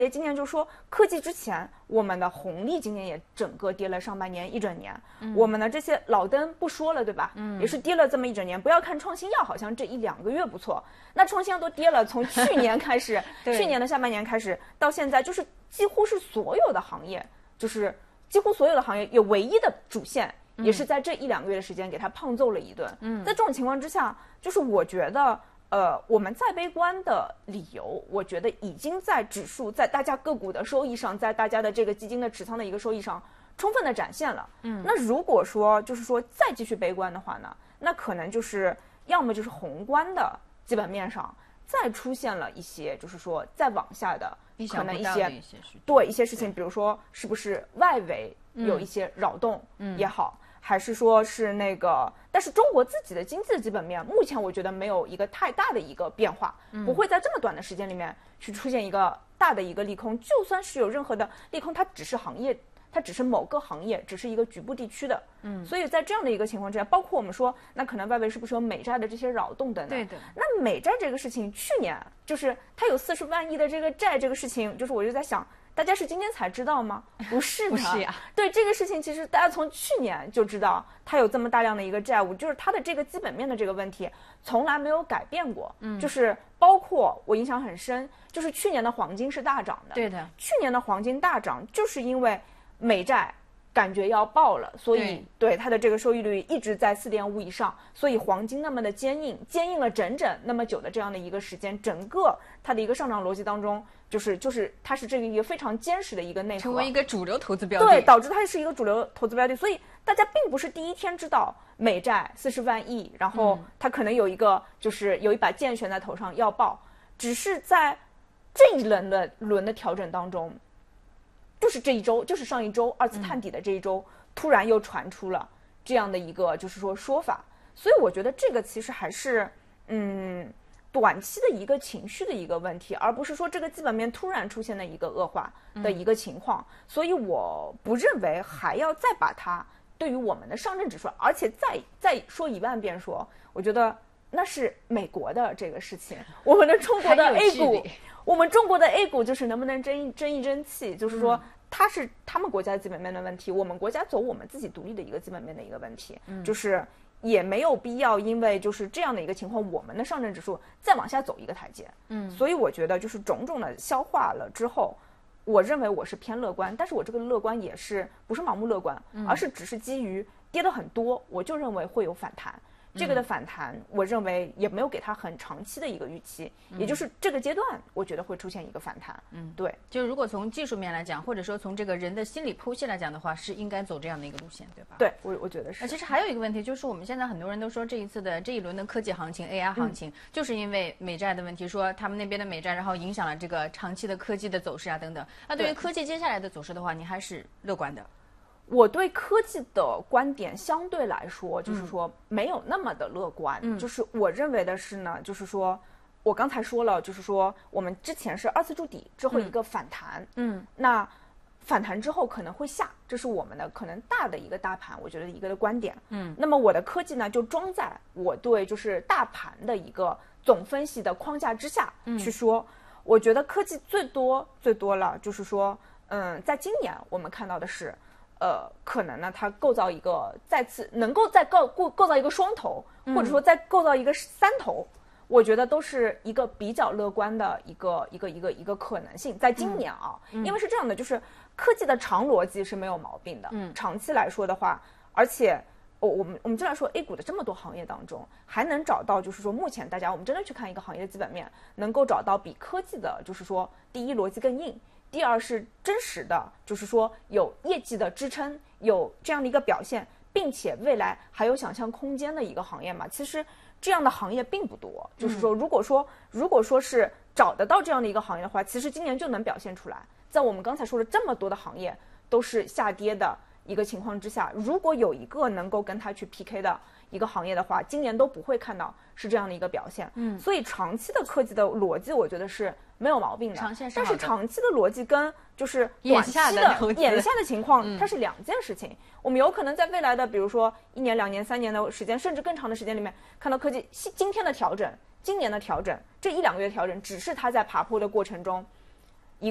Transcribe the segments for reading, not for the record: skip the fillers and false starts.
今年就说科技之前，我们的红利今年也整个跌了上半年一整年，我们的这些老灯不说了，对吧？也是跌了这么一整年。不要看创新药好像这1-2个月不错，那创新药都跌了，从去年开始，去年的下半年开始到现在，就是几乎是所有的行业，就是几乎所有的行业有唯一的主线，也是在这1-2个月的时间给它胖揍了一顿。在这种情况之下，就是我觉得。我们再悲观的理由，我觉得已经在指数，在大家个股的收益上，在大家的这个基金的持仓的一个收益上，充分的展现了。那如果说就是说再继续悲观的话呢，那可能就是要么就是宏观的基本面上再出现了一些，就是说再往下的可能一些事情，比如说是不是外围有一些扰动也好。还是说是那个，但是中国自己的经济的基本面，目前我觉得没有一个太大的一个变化，不会在这么短的时间里面去出现一个大的一个利空。就算是有任何的利空，它只是行业，它只是某个行业，只是一个局部地区的。所以在这样的一个情况之下，包括我们说，那可能外围是不是有美债的这些扰动等等？ 对的。 那美债这个事情，去年就是它有40万亿的这个债，这个事情，就是我就在想。大家是今天才知道吗？不是的， 不是呀。 对这个事情，其实大家从去年就知道，它有这么大量的一个债务，就是它的这个基本面的这个问题从来没有改变过。就是包括我印象很深，就是去年的黄金是大涨的。 对的， 去年的黄金大涨，就是因为美债感觉要爆了，所以对它的这个收益率一直在4.5以上，所以黄金那么的坚硬了整整那么久的这样的一个时间，整个它的一个上涨逻辑当中。就是它是这个一个非常坚实的一个内核， 成为一个主流投资标的， 对，导致它是一个主流投资标的。所以大家并不是第一天知道美债40万亿，然后它可能有一个就是有一把剑悬在头上要爆，只是在这一轮的调整当中，就是这一周，就是上一周二次探底的这一周，突然又传出了这样的一个就是说法。所以我觉得这个其实还是短期的一个情绪的一个问题，而不是说这个基本面突然出现的一个恶化的一个情况。所以我不认为还要再把它对于我们的上证指数，而且再说1万遍说，我觉得那是美国的这个事情，我们的中国的 A 股，我们中国的 A 股就是能不能争一争气，就是说它是他们国家基本面的问题，我们国家走我们自己独立的一个基本面的一个问题，就是也没有必要因为就是这样的一个情况，我们的上证指数再往下走一个台阶。所以我觉得就是种种的消化了之后，我认为我是偏乐观，但是我这个乐观也是不是盲目乐观，而是只是基于跌得很多，我就认为会有反弹。这个的反弹，我认为也没有给它很长期的一个预期，也就是这个阶段，我觉得会出现一个反弹。对， 就如果从技术面来讲，或者说从这个人的心理剖析来讲的话，是应该走这样的一个路线，对吧？ 对，我觉得是。 其实还有一个问题，就是我们现在很多人都说这一轮的科技行情、AI 行情，就是因为美债的问题，说他们那边的美债，然后影响了这个长期的科技的走势啊等等。那对于科技接下来的走势的话，你还是乐观的？ 我对科技的观点相对来说，就是说没有那么的乐观。就是我认为的是呢，就是说我刚才说了，就是说我们之前是2次筑底之后一个反弹，那反弹之后可能会下，这是我们的可能大的一个大盘，我觉得一个的观点。那么我的科技呢，就装在我对就是大盘的一个总分析的框架之下去说，我觉得科技最多了，就是说，在今年我们看到的是。可能呢，它构造一个再次能够再构造一个双头，或者说再构造一个3头，我觉得都是一个比较乐观的一个可能性。在今年啊，因为是这样的，就是科技的长逻辑是没有毛病的，长期来说的话，而且我们就来说 A 股的这么多行业当中，还能找到就是说目前大家我们真的去看一个行业的基本面，能够找到比科技的，就是说第一逻辑更硬。第二是真实的，就是说有业绩的支撑，有这样的一个表现，并且未来还有想象空间的一个行业嘛。其实这样的行业并不多，就是说如果说是找得到这样的一个行业的话，其实今年就能表现出来。在我们刚才说的这么多的行业都是下跌的一个情况之下，如果有一个能够跟它去 PK 的一个行业的话，今年都不会看到是这样的一个表现。所以长期的科技的逻辑，我觉得是没有毛病的。但是长期的逻辑跟就是短期的眼下的情况，它是2件事情。我们有可能在未来的比如说1年、2年、3年的时间，甚至更长的时间里面，看到科技今天的调整、今年的调整，这1-2个月的调整，只是它在爬坡的过程中一个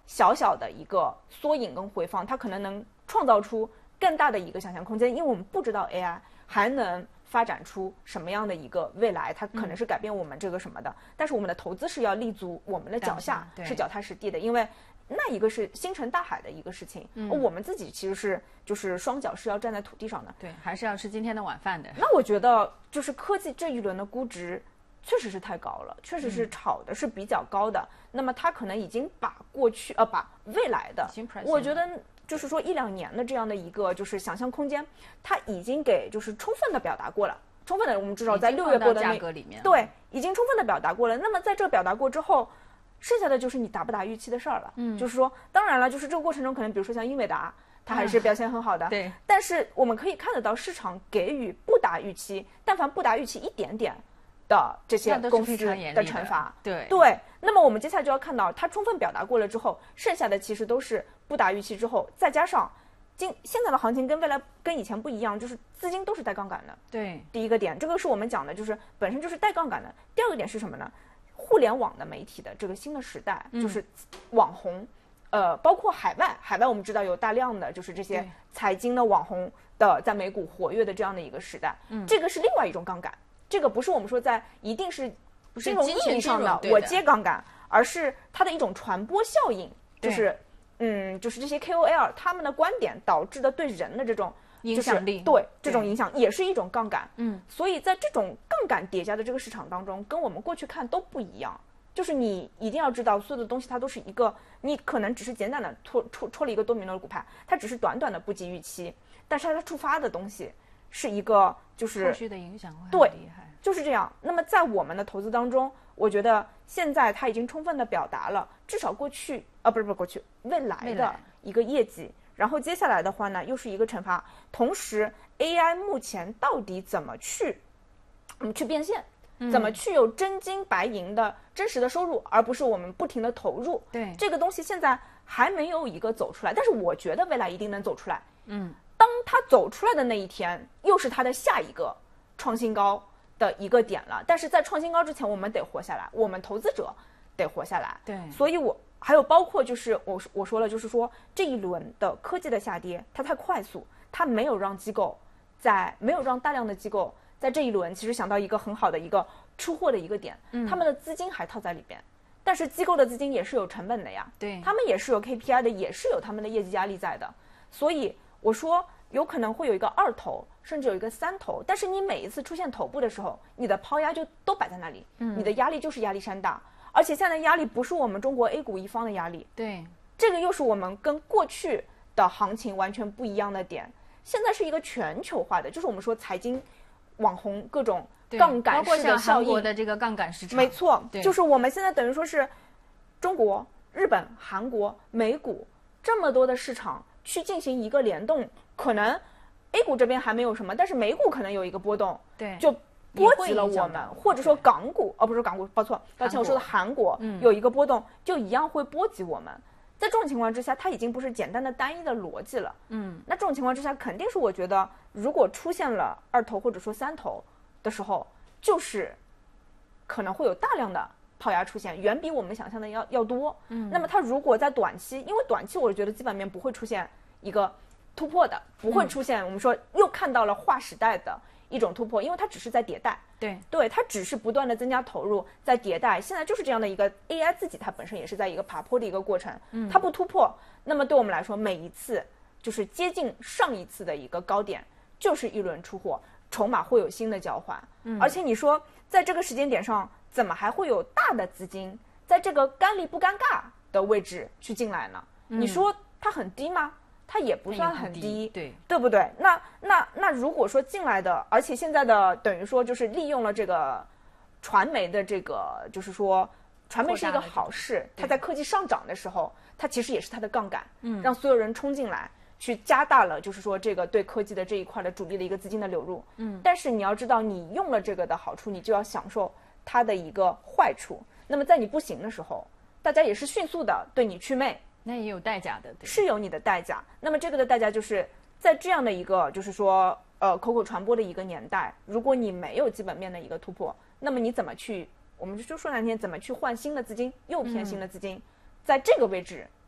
小小的一个缩影跟回放，它可能能创造出更大的一个想象空间，因为我们不知道 AI 还能发展出什么样的一个未来，它可能是改变我们这个什么的，但是我们的投资是要立足我们的脚下，是脚踏实地的，因为那一个是星辰大海的一个事情，我们自己其实是就是双脚是要站在土地上的， 对，还是要吃今天的晚饭的。 那我觉得就是科技这一轮的估值确实是太高了，确实是炒的是比较高的，那么它可能已经把把未来的，我觉得就是说1-2年的这样的一个就是想象空间，它已经给就是充分的表达过了，充分的我们至少在6月播的价格里面， 对，已经充分的表达过了。那么在这表达过之后，剩下的就是你达不达预期的事儿了。就是说，当然了，就是这个过程中可能比如说像英伟达，它还是表现很好的， 对。 但是我们可以看得到市场给予不达预期，但凡不达预期一点点的这些公司的惩罚， 对。 那么我们接下来就要看到它充分表达过了之后，剩下的其实都是不达预期之后，再加上现在的行情跟未来跟以前不一样，就是资金都是带杠杆的。 对， 第一个点，这个是我们讲的，就是本身就是带杠杆的。第二个点是什么呢？互联网的媒体的这个新的时代，就是网红，包括海外我们知道有大量的就是这些财经的网红的在美股活跃的这样的一个时代，这个是另外一种杠杆。这个不是我们说在一定是金融意义上的我接杠杆，而是它的一种传播效应，就是就是这些 KOL 他们的观点导致的对人的这种影响力， 对这种影响也是一种杠杆。所以在这种杠杆叠加的这个市场当中，跟我们过去看都不一样。就是你一定要知道，所有的东西它都是一个，你可能只是简单的戳了一个多米诺的骨牌，它只是短短的不及预期，但是它触发的东西是一个就是后续的影响会很厉害。 就是这样。那么在我们的投资当中，我觉得现在它已经充分的表达了，至少未来的一个业绩。然后接下来的话呢，又是一个惩罚。同时 AI 目前到底怎么去变现，怎么去有真金白银的真实的收入，而不是我们不停的投入。 对， 这个东西现在还没有一个走出来，但是我觉得未来一定能走出来。当它走出来的那一天，又是它的下一个创新高的一个点了。但是在创新高之前，我们得活下来，我们投资者得活下来。 对， 所以还有包括就是我说了，就是说这一轮的科技的下跌，它太快速，它没有让大量的机构在这一轮其实想到一个很好的一个出货的一个点，他们的资金还套在里边。但是机构的资金也是有成本的呀， 对， 他们也是有 KPI 的，也是有他们的业绩压力在的。所以我说有可能会有一个2头，甚至有一个3头，但是你每一次出现头部的时候，你的抛压就都摆在那里，你的压力就是压力山大。而且现在压力不是我们中国 A 股一方的压力， 对， 这个又是我们跟过去的行情完全不一样的点。现在是一个全球化的，就是我们说财经网红各种杠杆式的效应，包括像韩国的这个杠杆市场， 没错，就是我们现在等于说是中国、日本、韩国、美股这么多的市场去进行一个联动，可能 A 股这边还没有什么，但是美股可能有一个波动， 对， 就波及了我们，或者说港股，不是港股，抱歉，我说的韩国有一个波动，就一样会波及我们。在这种情况之下，它已经不是简单的单一的逻辑了。那这种情况之下，肯定是我觉得，如果出现了2头或者说3头的时候，就是可能会有大量的抛压出现，远比我们想象的要多。那么它如果在短期，因为短期我觉得基本面不会出现一个突破的，不会出现我们说又看到了划时代的一种突破，因为它只是在迭代。对，它只是不断的增加投入，在迭代。现在就是这样的一个 AI 自己，它本身也是在一个爬坡的一个过程。它不突破，那么对我们来说，每一次就是接近上一次的一个高点，就是一轮出货，筹码会有新的交换。而且你说在这个时间点上，怎么还会有大的资金在这个尴离不尴尬的位置去进来呢？你说它很低吗？它也不算很低，对不对？那如果说进来的，而且现在的等于说就是利用了这个传媒的这个，就是说传媒是一个好事，它在科技上涨的时候，它其实也是它的杠杆，让所有人冲进来，去加大了就是说这个对科技的这一块的主力的一个资金的流入。但是你要知道，你用了这个的好处，你就要享受它的一个坏处。那么在你不行的时候，大家也是迅速的对你祛魅。 那也有代价的， 是有你的代价。那么这个的代价就是在这样的一个就是说口口传播的一个年代，如果你没有基本面的一个突破，那么你怎么去，我们就说难听，怎么去换新的资金，又偏新的资金，在这个位置